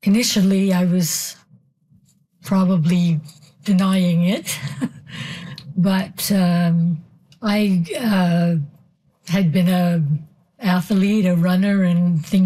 initially I was probably denying it, but I had been a athlete, a runner, and things